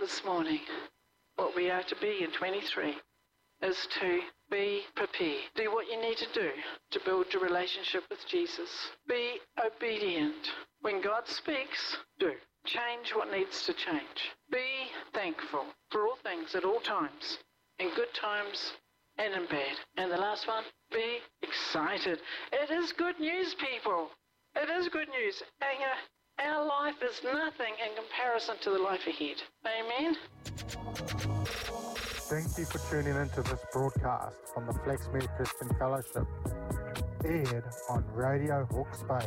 this morning. What we are to be in 23 is to be prepared. Do what you need to do to build your relationship with Jesus. Be obedient. When God speaks, do. Change what needs to change. Be thankful for all things at all times, in good times and in bad. And the last one, be excited. It is good news, people. It is good news. And our life is nothing in comparison to the life ahead. Amen. Thank you for tuning into this broadcast from the Flaxmere Christian Fellowship, aired on Radio Hawke's Bay.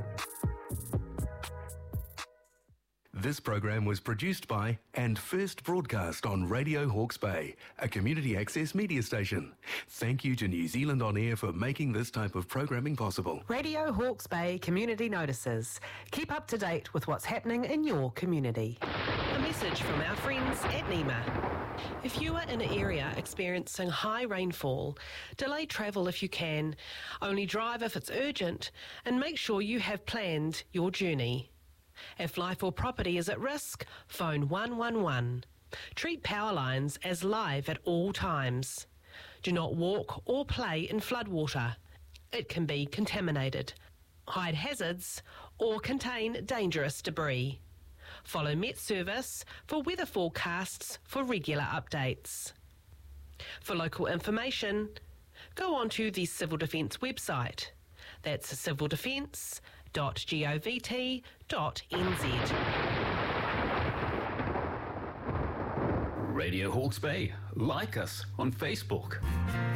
This program was produced by and first broadcast on Radio Hawke's Bay, a community access media station. Thank you to New Zealand On Air for making this type of programming possible. Radio Hawke's Bay Community Notices. Keep up to date with what's happening in your community. A message from our friends at NEMA. If you are in an area experiencing high rainfall, delay travel if you can, only drive if it's urgent, and make sure you have planned your journey. If life or property is at risk, phone 111. Treat power lines as live at all times. Do not walk or play in floodwater. It can be contaminated. Hide hazards or contain dangerous debris. Follow Met Service for weather forecasts for regular updates. For local information, go on to the Civil Defence website. That's civildefence.govt.nz. Radio Hawke's Bay. Like us on Facebook.